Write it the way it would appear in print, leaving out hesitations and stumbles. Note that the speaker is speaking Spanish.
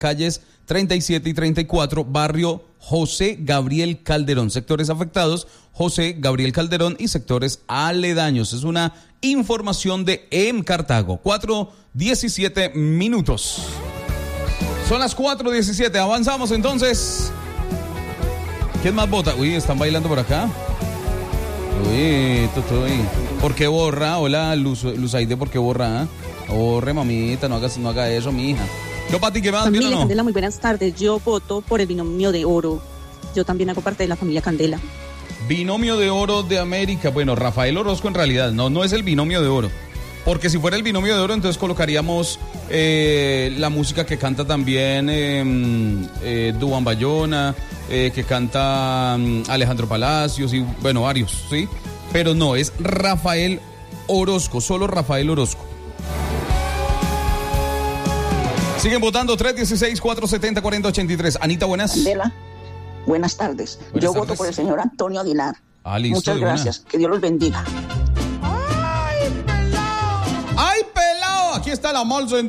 calles 37 y 34, barrio José Gabriel Calderón. Sectores afectados, José Gabriel Calderón y sectores aledaños. Es una información de EM Cartago. 4:17 minutos. Son las 4:17. Avanzamos entonces. ¿Quién más vota? Uy, están bailando por acá. Uy, ¿por qué borra? Hola, Luzaide, ¿por qué borra? Borre, mamita, no haga eso, mi hija. Yo, Pati, ¿qué más? Familia ¿no? Candela, muy buenas tardes. Yo voto por el binomio de oro. Yo también hago parte de la familia Candela. Binomio de oro de América. Bueno, Rafael Orozco en realidad, no es el binomio de oro. Porque si fuera el binomio de oro, entonces colocaríamos la música que canta también Duván Bayona, que canta Alejandro Palacios y, bueno, varios, ¿sí? Pero no, es Rafael Orozco, solo Rafael Orozco. Siguen votando 316-470-4083. Anita, buenas. Candela, buenas tardes. Yo voto por el señor Antonio Aguilar. Listo, muchas gracias. Que Dios los bendiga. ¡Ay, pelao! Aquí está la Molso en